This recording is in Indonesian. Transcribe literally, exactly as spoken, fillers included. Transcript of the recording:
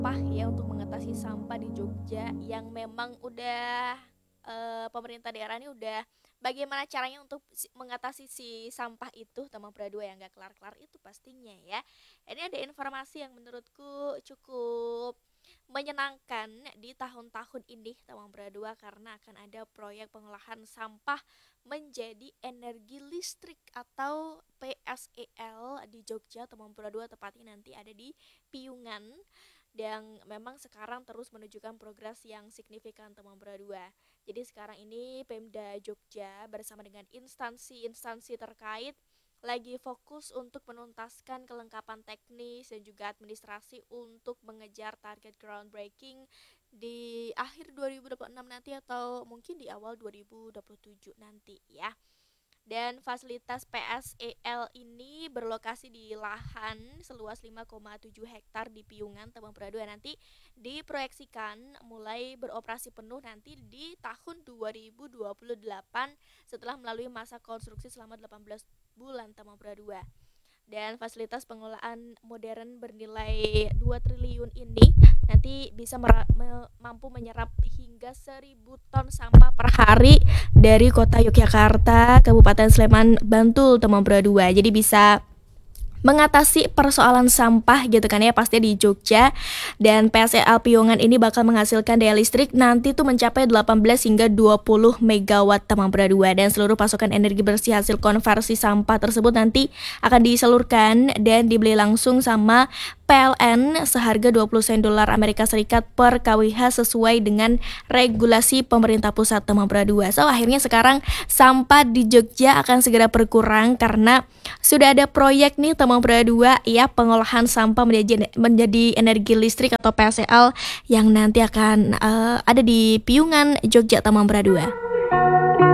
sampah ya untuk mengatasi sampah di Jogja yang memang udah eh, pemerintah daerah ini udah bagaimana caranya untuk si- mengatasi si sampah itu Tamang Pradua yang gak kelar-kelar itu pastinya ya. Ini ada informasi yang menurutku cukup menyenangkan di tahun-tahun ini Tamang Pradua karena akan ada proyek pengolahan sampah menjadi energi listrik atau P S E L di Jogja Tamang Pradua, tepatnya nanti ada di Piungan, yang memang sekarang terus menunjukkan progres yang signifikan Temangpura dua. Jadi sekarang ini Pemda Jogja bersama dengan instansi-instansi terkait lagi fokus untuk menuntaskan kelengkapan teknis dan juga administrasi untuk mengejar target groundbreaking di akhir dua ribu dua puluh enam nanti atau mungkin di awal dua ribu dua puluh tujuh nanti ya. Dan fasilitas P S E L ini berlokasi di lahan seluas lima koma tujuh hektar di Piungan, Temangpura dua, nanti diproyeksikan mulai beroperasi penuh nanti di tahun dua ribu dua puluh delapan setelah melalui masa konstruksi selama delapan belas bulan Temangpura dua. Dan fasilitas pengolahan modern bernilai dua triliun ini nanti bisa mera- me- mampu menyerap hingga seribu ton sampah per hari dari kota Yogyakarta, Kabupaten Sleman, Bantul, Temangpura dua. Jadi bisa mengatasi persoalan sampah gitu kan ya pasti di Jogja. Dan P S E L Piungan ini bakal menghasilkan daya listrik nanti tuh mencapai delapan belas hingga dua puluh megawatt Temangpura dua, dan seluruh pasokan energi bersih hasil konversi sampah tersebut nanti akan disalurkan dan dibeli langsung sama P L N seharga dua puluh sen dolar Amerika Serikat per K W H sesuai dengan regulasi pemerintah pusat Temangpura dua. So akhirnya sekarang sampah di Jogja akan segera berkurang karena sudah ada proyek nih Temangpura dua ya, pengolahan sampah menjadi menjadi energi listrik atau P S E L yang nanti akan uh, ada di Piungan, Jogja, Temangpura dua.